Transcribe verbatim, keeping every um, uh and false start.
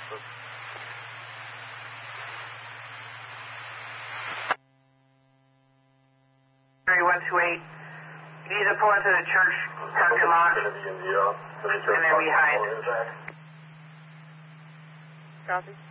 one two eight. You need to pull into the church parking lot. And then behind. Copy.